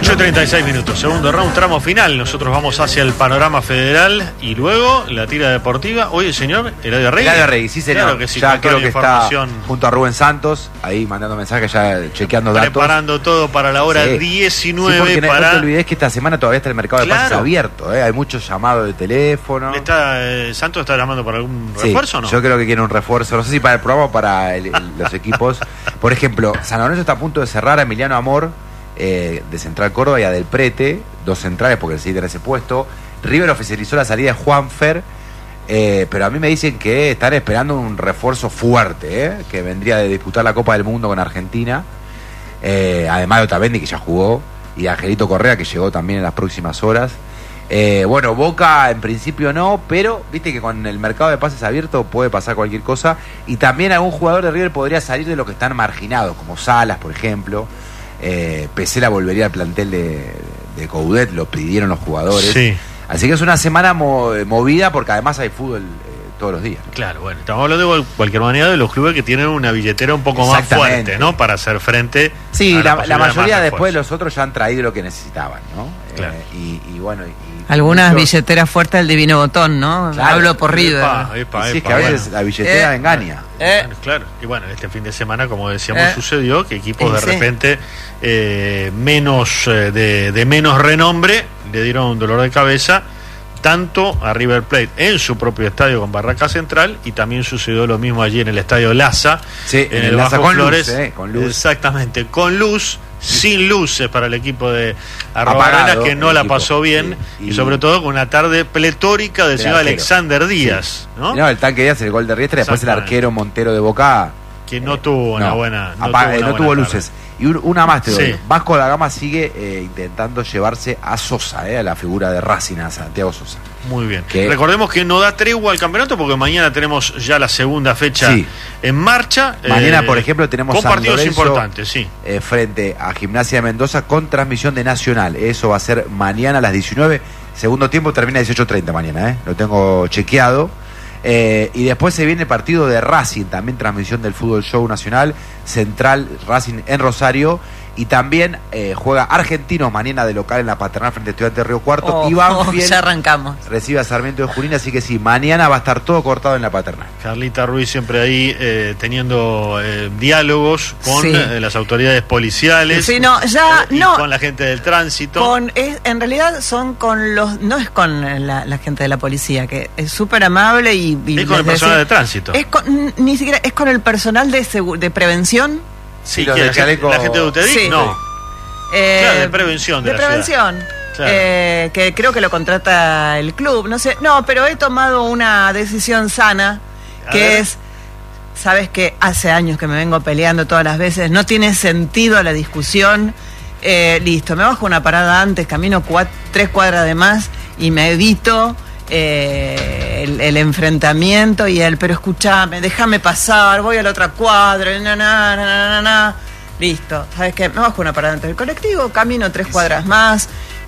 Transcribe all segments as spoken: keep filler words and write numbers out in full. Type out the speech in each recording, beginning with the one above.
ocho y treinta y seis minutos, segundo round, tramo final. Nosotros vamos hacia el panorama federal y luego la tira deportiva. Oye, el señor Eladio Rey. Eladio Rey, sí señor. Claro que sí, ya creo que está información. junto a Rubén Santos, ahí mandando mensajes, ya chequeando datos. Preparando todo para la hora sí. diecinueve. Sí, porque para... no te olvides que esta semana todavía está el mercado de claro. pases abierto, ¿eh? Hay muchos llamados de teléfono. ¿Está, eh, ¿Santos está llamando para algún sí, refuerzo o no? Yo creo que quiere un refuerzo, no sé si para el programa o para el, el, los equipos. Por ejemplo, San Lorenzo está a punto de cerrar a Emiliano Amor, eh, de Central Córdoba, y a Del Prete, dos centrales porque necesitan ese puesto. River oficializó la salida de Juanfer, eh, pero a mí me dicen que están esperando un refuerzo fuerte, eh, que vendría de disputar la Copa del Mundo con Argentina, eh, además de Otamendi, que ya jugó, y Angelito Correa, que llegó también en las próximas horas. Eh, bueno, Boca en principio no, pero viste que con el mercado de pases abierto puede pasar cualquier cosa, y también algún jugador de River podría salir de los que están marginados, como Salas, por ejemplo. eh, Pesela volvería al plantel de, de Coudet, lo pidieron los jugadores. Sí. Así que es una semana mo- movida, porque además hay fútbol eh, todos los días. Claro, bueno, estamos hablando de cualquier manera de los clubes que tienen una billetera un poco más fuerte, ¿no? Para hacer frente. Sí, a la, la, la mayoría de después los otros ya han traído lo que necesitaban, ¿no? Claro. Eh, y, y bueno, y, algunas mucho... billeteras fuertes del Divino Botón, ¿no? Claro. Hablo por River. Epa, epa, sí, es epa, que a veces bueno. la billetera Eh, engaña. Eh. Bueno, claro, y bueno, este fin de semana, como decíamos, Eh. sucedió que equipos de Sí. repente eh, menos eh, de, de menos renombre le dieron un dolor de cabeza tanto a River Plate en su propio estadio con Barraca Central, y también sucedió lo mismo allí en el estadio Laza, Sí, en en el el Laza Bajo con Flores, luz, eh, con luz. exactamente, con luz, sin luces para el equipo de Apagado, Arrobarena, que no el la equipo, pasó bien, sí, y, y sobre todo con una tarde pletórica del del señor arquero. Alexander Díaz, Sí. ¿no? No, el tanque Díaz, el gol de Riestra, después el Exactamente. arquero Montero de Boca, Que no tuvo una no, buena, no apa- tuvo, eh, una no buena tuvo tarde. luces. Y un- una más te doy. Sí. Vasco da Gama sigue eh, intentando llevarse a Sosa, eh, a la figura de Racing, a Santiago Sosa. Muy bien. Que- Recordemos que no da tregua al campeonato porque mañana tenemos ya la segunda fecha Sí. en marcha. Mañana, eh, por ejemplo, tenemos con San partidos Lorenzo, importantes, sí. eh, frente a Gimnasia de Mendoza con transmisión de Nacional. Eso va a ser mañana a las diecinueve. Segundo tiempo termina a dieciocho treinta mañana, eh. Lo tengo chequeado. Eh, y después se viene el partido de Racing, también transmisión del Fútbol Show Nacional, Central Racing en Rosario. Y también eh, juega Argentinos mañana de local en la Paternal frente a Estudiantes de Río Cuarto. Oh, y Banfield oh, ya arrancamos. recibe a Sarmiento de Junín, así que sí, mañana va a estar todo cortado en la Paternal. Carlita Ruiz siempre ahí eh, teniendo eh, diálogos con Sí. eh, las autoridades policiales. Sí, no, ya, eh, y no. con la gente del tránsito. Con, es, en realidad son con los, no es con la, la gente de la policía, que es súper amable y, y es con el les personal de decía- tránsito. Es con, ni siquiera, es con el personal de, segu- de prevención. Sí, los que del la, gente, chaleco- la gente de U T E D I C, Sí. no. Eh, Claro, de prevención de de la prevención. Claro. Eh, que creo que lo contrata el club, no sé, no, pero he tomado una decisión sana, A que ver. es, sabes que hace años que me vengo peleando todas las veces, no tiene sentido la discusión, eh, listo, me bajo una parada antes, camino cuat- tres cuadras de más y me evito eh, el, el enfrentamiento y el, pero escúchame, déjame pasar, voy a la otra cuadra, na, na, na, na, na, na. Listo, ¿sabes qué? Me bajo una parada antes del colectivo, camino tres cuadras más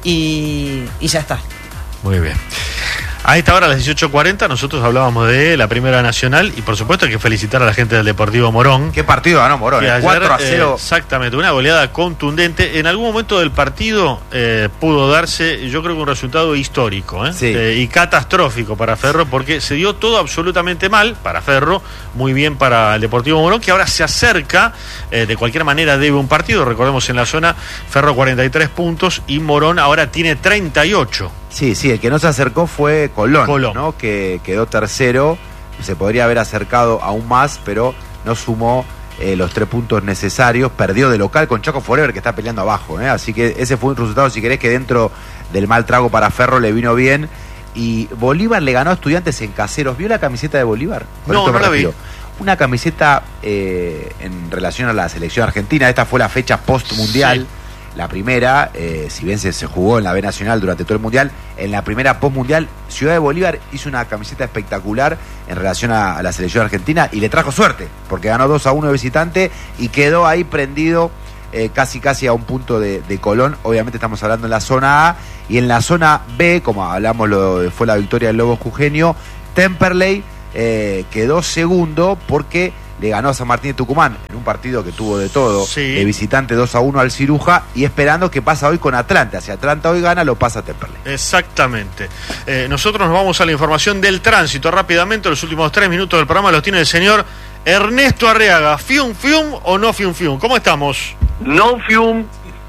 y, y ya está. Muy bien. A esta hora, a las dieciocho cuarenta, nosotros hablábamos de la Primera Nacional y por supuesto hay que felicitar a la gente del Deportivo Morón. ¿Qué partido ganó Morón? Que eh? ayer, cuatro a eh, cero. exactamente, una goleada contundente. En algún momento del partido eh, pudo darse, yo creo que un resultado histórico, ¿eh? Sí. Eh, y catastrófico para Ferro, porque se dio todo absolutamente mal para Ferro, muy bien para el Deportivo Morón, que ahora se acerca, eh, de cualquier manera debe un partido. Recordemos en la zona, Ferro cuarenta y tres puntos y Morón ahora tiene treinta y ocho. Sí, sí, el que no se acercó fue Colón, Colón. ¿no? Que quedó tercero, se podría haber acercado aún más, pero no sumó eh, los tres puntos necesarios, perdió de local con Chaco Forever, que está peleando abajo, ¿eh? Así que ese fue un resultado, si querés, que dentro del mal trago para Ferro le vino bien. Y Bolívar le ganó a Estudiantes en Caseros. ¿Vio la camiseta de Bolívar? Con No, esto me no la vi. refiero. Una camiseta eh, en relación a la selección argentina. Esta fue la fecha post-mundial. Sí. La primera, eh, si bien se, se jugó en la B Nacional durante todo el Mundial, en la primera post-mundial, Ciudad de Bolívar hizo una camiseta espectacular en relación a, a la selección argentina y le trajo suerte, porque ganó dos a uno de visitante y quedó ahí prendido eh, casi casi a un punto de, de Colón. Obviamente estamos hablando en la zona A, y en la zona B, como hablamos, lo, fue la victoria del Lobos Jujeño, Temperley eh, quedó segundo porque le ganó a San Martín de Tucumán en un partido que tuvo de todo, sí. de visitante dos a uno al Ciruja, y esperando que pasa hoy con Atlanta. Si Atlanta hoy gana, lo pasa a Temperley. Exactamente. Eh, nosotros nos vamos a la información del tránsito rápidamente. Los últimos tres minutos del programa los tiene el señor Ernesto Arriaga. ¿Fium, fium o no fium, fium? ¿Cómo estamos? No fium.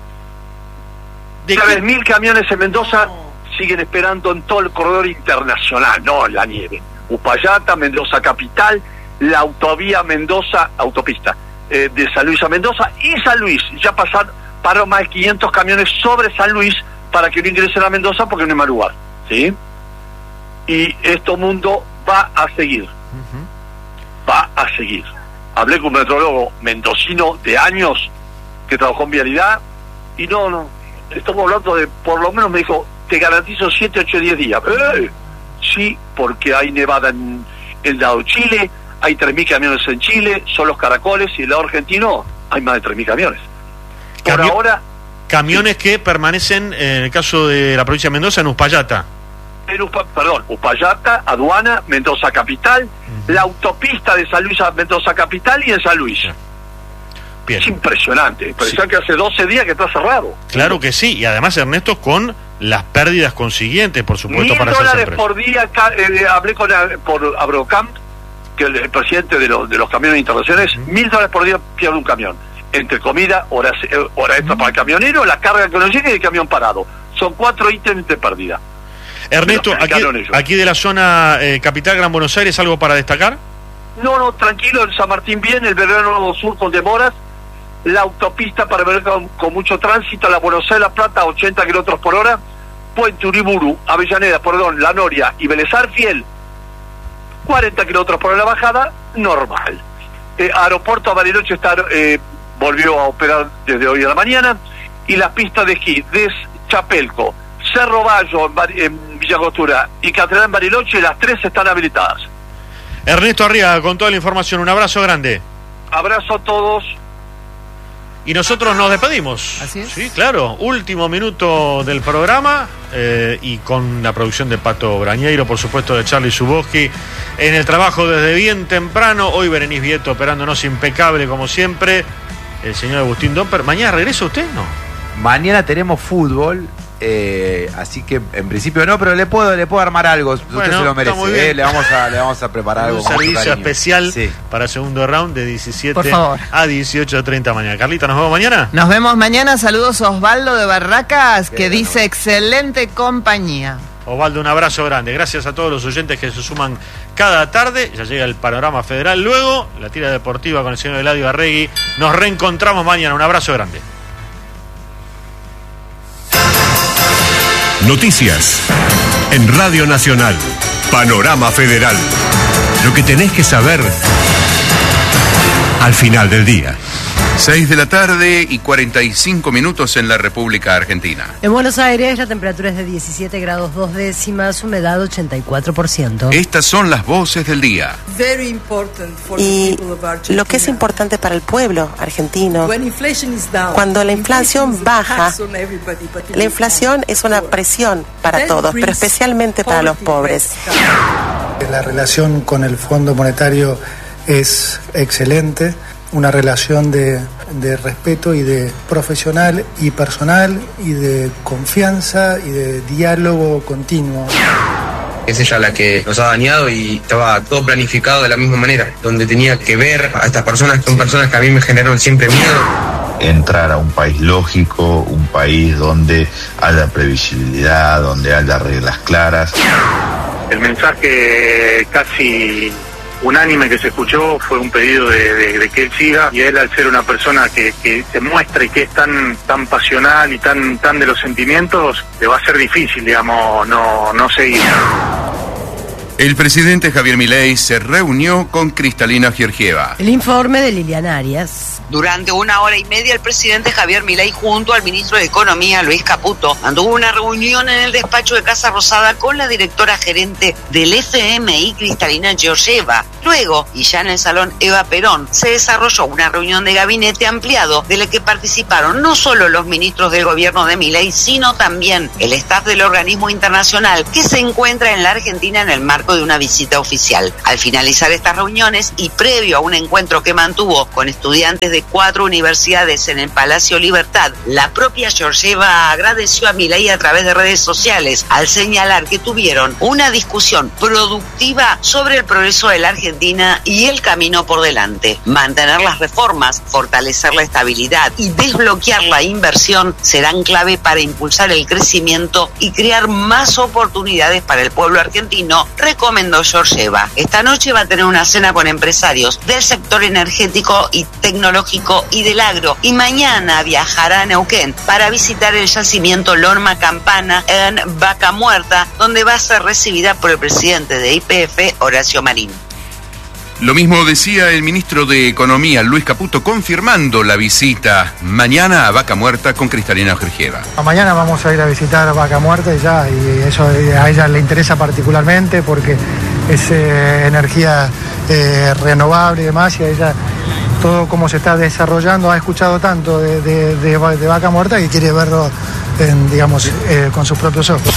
tres mil camiones en Mendoza siguen esperando en todo el corredor internacional, no en la nieve. Upayata, Mendoza Capital, la autovía Mendoza, autopista eh, de San Luis a Mendoza y San Luis. Ya pasaron, pararon más de quinientos camiones sobre San Luis para que no ingresen a Mendoza porque no hay más lugar, ¿sí? Y este mundo va a seguir. Uh-huh. Va a seguir. Hablé con un metrólogo mendocino de años que trabajó en vialidad y no, no, estamos hablando de, por lo menos me dijo, te garantizo siete, ocho, diez días. ¡Eh! Sí, porque hay nevada en el lado de Chile, hay tres mil camiones en Chile, son los caracoles, y el lado argentino hay más de tres mil camiones. Por Cami- ahora... Camiones sí. que permanecen, en el caso de la provincia de Mendoza, en Uspallata. En Uspa, perdón, Uspallata, Aduana, Mendoza Capital, uh-huh. la autopista de San Luis a Mendoza Capital y en San Luis. Sí. Bien. Es impresionante, parecía sí. que hace doce días que está cerrado. Claro que sí, y además, Ernesto, con las pérdidas consiguientes, por supuesto, Mil para esas dólares empresas. por día, eh, hablé con por Abrocamp, que es el presidente de, los de los camiones internacionales, uh-huh. mil dólares por día pierde un camión. Entre comida, horas, eh, hora extra uh-huh. para el camionero, la carga que nos llegue y el camión parado. Son cuatro ítems de pérdida. Ernesto, aquí, aquí de la zona eh, capital Gran Buenos Aires, ¿algo para destacar? No, no, tranquilo, el San Martín bien, el Belgrano Sur con demoras, la autopista para ver con, con mucho tránsito, la Buenos Aires, La Plata, ochenta kilómetros por hora, Puente Uriburu, Avellaneda, perdón, La Noria y Vélez Arfiel, cuarenta kilómetros por hora la bajada, normal. Eh, aeropuerto a Bariloche está, eh, volvió a operar desde hoy a la mañana, y las pistas de esquí de Chapelco, Cerro Bayo en, Bar- en Villa Costura y Catedral en Bariloche, las tres están habilitadas. Ernesto Arriaga, con toda la información, un abrazo grande. Abrazo a todos. Y nosotros nos despedimos. Así es. Sí, claro. Último minuto del programa eh, y con la producción de Pato Brañeiro, por supuesto, de Charlie Zuboski. En el trabajo desde bien temprano. Hoy Berenice Vieto operándonos impecable como siempre. El señor Agustín Domper. ¿Mañana regresa usted? No. Mañana tenemos fútbol. Eh, así que en principio no, pero le puedo le puedo armar algo. Usted bueno, se lo merece. Eh, le vamos a le vamos a preparar un algo. Un servicio especial sí. para el segundo round de diecisiete a dieciocho treinta mañana. Carlita, ¿nos vemos mañana? Nos vemos mañana. Saludos a Osvaldo de Barracas, que bueno. dice excelente compañía. Osvaldo, un abrazo grande. Gracias a todos los oyentes que se suman cada tarde. Ya llega el panorama federal. Luego, la tira deportiva con el señor Eladio Arregui. Nos reencontramos mañana. Un abrazo grande. Noticias en Radio Nacional. Panorama Federal. Lo que tenés que saber al final del día. seis de la tarde y cuarenta y cinco minutos en la República Argentina. En Buenos Aires la temperatura es de diecisiete grados dos décimas, humedad ochenta y cuatro por ciento. Estas son las voces del día. Y lo que es importante para el pueblo argentino, cuando la inflación baja, la inflación es una presión para todos, pero especialmente para los pobres. La relación con el Fondo Monetario es excelente. Una relación de, de respeto y de profesional y personal y de confianza y de diálogo continuo. Es ella la que nos ha dañado y estaba todo planificado de la misma manera, donde tenía que ver a estas personas, que son personas que a mí me generaron siempre miedo. Entrar a un país lógico, un país donde haya previsibilidad, donde haya reglas claras. El mensaje casi unánime que se escuchó fue un pedido de, de, de que él siga, y él, al ser una persona que, que se muestra y que es tan tan pasional y tan tan de los sentimientos, le va a ser difícil, digamos, no, no seguir. El presidente Javier Milei se reunió con Cristalina Georgieva. El informe de Liliana Arias. Durante una hora y media, el presidente Javier Milei, junto al ministro de Economía, Luis Caputo, mantuvo una reunión en el despacho de Casa Rosada con la directora gerente del F M I, Cristalina Georgieva. Luego, y ya en el Salón Eva Perón, se desarrolló una reunión de gabinete ampliado de la que participaron no solo los ministros del gobierno de Milei, sino también el staff del organismo internacional que se encuentra en la Argentina en el marco de una visita oficial. Al finalizar estas reuniones y previo a un encuentro que mantuvo con estudiantes de cuatro universidades en el Palacio Libertad, la propia Georgieva agradeció a Milei a través de redes sociales al señalar que tuvieron una discusión productiva sobre el progreso de la Argentina y el camino por delante. Mantener las reformas, fortalecer la estabilidad y desbloquear la inversión serán clave para impulsar el crecimiento y crear más oportunidades para el pueblo argentino, recomendó Georgieva. Esta noche va a tener una cena con empresarios del sector energético y tecnológico y del agro, y mañana viajará a Neuquén para visitar el yacimiento Loma Campana en Vaca Muerta, donde va a ser recibida por el presidente de Y P F, Horacio Marín. Lo mismo decía el ministro de Economía, Luis Caputo, confirmando la visita mañana a Vaca Muerta con Cristalina Georgieva. Mañana vamos a ir a visitar Vaca Muerta y ya, y eso a ella le interesa particularmente porque es eh, energía eh, renovable y demás, y a ella todo cómo se está desarrollando, ha escuchado tanto de, de, de, de Vaca Muerta que quiere verlo, en, digamos, eh, con sus propios ojos.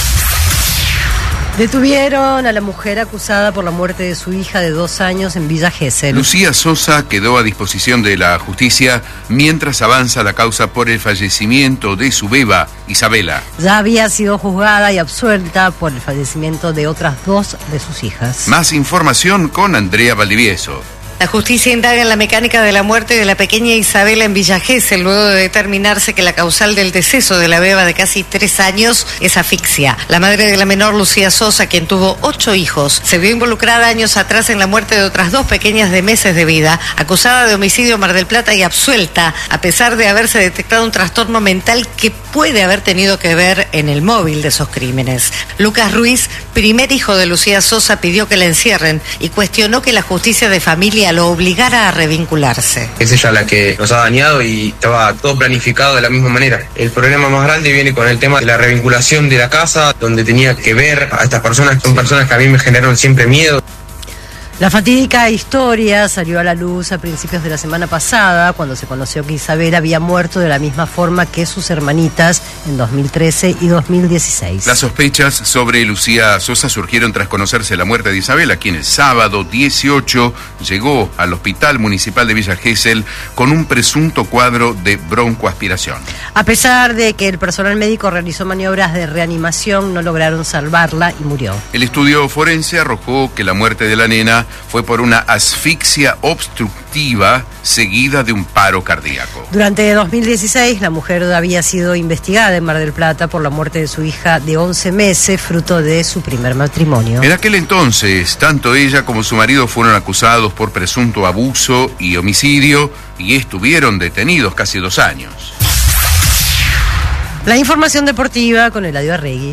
Detuvieron a la mujer acusada por la muerte de su hija de dos años en Villa Gesell. Lucía Sosa quedó a disposición de la justicia mientras avanza la causa por el fallecimiento de su beba, Isabela. Ya había sido juzgada y absuelta por el fallecimiento de otras dos de sus hijas. Más información con Andrea Valdivieso. La justicia indaga en la mecánica de la muerte de la pequeña Isabela en Villa Gesell, luego de determinarse que la causal del deceso de la beba de casi tres años es asfixia. La madre de la menor, Lucía Sosa, quien tuvo ocho hijos, se vio involucrada años atrás en la muerte de otras dos pequeñas de meses de vida, acusada de homicidio en Mar del Plata y absuelta, a pesar de haberse detectado un trastorno mental que puede haber tenido que ver en el móvil de esos crímenes. Lucas Ruiz, primer hijo de Lucía Sosa, pidió que la encierren y cuestionó que la justicia de familia lo obligara a revincularse. Es ella la que nos ha dañado y estaba todo planificado de la misma manera. El problema más grande viene con el tema de la revinculación de la casa, donde tenía que ver a estas personas, son personas que a mí me generaron siempre miedo. La fatídica historia salió a la luz a principios de la semana pasada, cuando se conoció que Isabel había muerto de la misma forma que sus hermanitas en dos mil trece y dos mil dieciséis. Las sospechas sobre Lucía Sosa surgieron tras conocerse la muerte de Isabela, quien el sábado dieciocho llegó al Hospital Municipal de Villa Gesell con un presunto cuadro de broncoaspiración. A pesar de que el personal médico realizó maniobras de reanimación, no lograron salvarla y murió. El estudio forense arrojó que la muerte de la nena fue por una asfixia obstructiva seguida de un paro cardíaco. Durante dos mil dieciséis, la mujer había sido investigada en Mar del Plata por la muerte de su hija de once meses, fruto de su primer matrimonio. En aquel entonces, tanto ella como su marido fueron acusados por presunto abuso y homicidio y estuvieron detenidos casi dos años. La información deportiva con Eladio Arregui.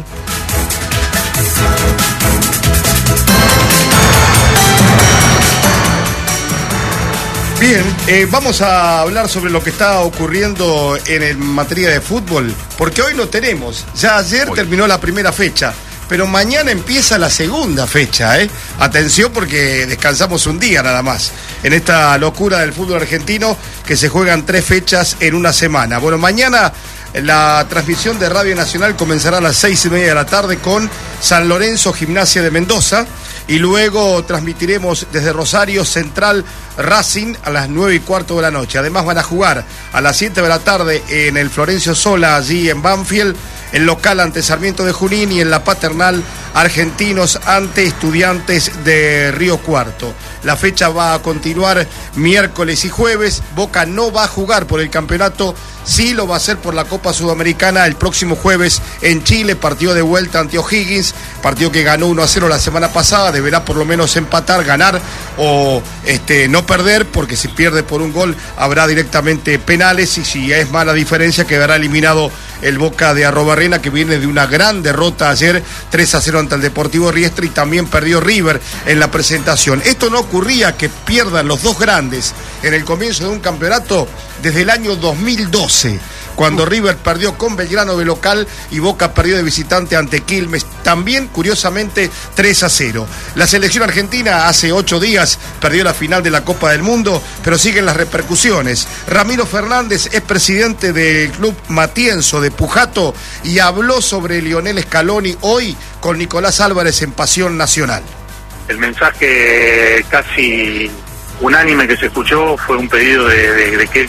Bien, eh, vamos a hablar sobre lo que está ocurriendo en, el, en materia de fútbol, porque hoy lo tenemos. Ya ayer hoy terminó la primera fecha, pero mañana empieza la segunda fecha, ¿eh? Atención, porque descansamos un día nada más en esta locura del fútbol argentino, que se juegan tres fechas en una semana. Bueno, mañana la transmisión de Radio Nacional comenzará a las seis y media de la tarde con San Lorenzo, Gimnasia de Mendoza, y luego transmitiremos desde Rosario Central Racing a las nueve y cuarto de la noche. Además van a jugar a las siete de la tarde en el Florencio Sola, allí en Banfield, el local ante Sarmiento de Junín, y en la Paternal Argentinos ante Estudiantes de Río Cuarto. La fecha va a continuar miércoles y jueves. Boca no va a jugar por el campeonato, sí lo va a hacer por la Copa Sudamericana el próximo jueves en Chile, partido de vuelta ante O'Higgins, partido que ganó uno a cero la semana pasada, deberá por lo menos empatar, ganar o este, no perder, porque si pierde por un gol habrá directamente penales, y si es mala diferencia quedará eliminado el Boca de Arrobarrena, que viene de una gran derrota ayer, tres a cero ante el Deportivo Riestra, y también perdió River en la presentación. Esto no ocurría, que pierdan los dos grandes en el comienzo de un campeonato, desde el año dos mil doce, cuando River perdió con Belgrano de local y Boca perdió de visitante ante Quilmes, también curiosamente tres a cero. La selección argentina hace ocho días perdió la final de la Copa del Mundo, pero siguen las repercusiones. Ramiro Fernández es presidente del club Matienzo de Pujato y habló sobre Lionel Scaloni hoy con Nicolás Álvarez en Pasión Nacional. El mensaje casi unánime que se escuchó fue un pedido de, de, de que él